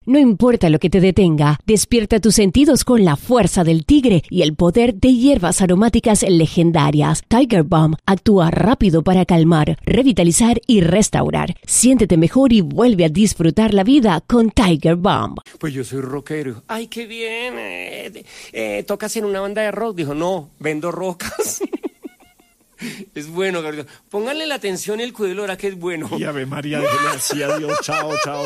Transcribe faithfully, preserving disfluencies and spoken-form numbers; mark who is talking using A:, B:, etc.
A: No importa lo que te detenga, despierta tus sentidos con la fuerza del tigre y el poder de hierbas aromáticas legendarias. Tiger Balm actúa rápido para calmar, revitalizar y restaurar. Siéntete mejor y vuelve a disfrutar la vida con Tiger Balm.
B: Pues yo soy rockero. ¡Ay, qué bien! Eh, eh, ¿Tocas en una banda de rock? Dijo, no, vendo rocas. Es bueno, Gabriel. Pónganle la atención y el cuidado, ahora que es bueno.
C: Y Ave María, déjele así, adiós, chao, chao.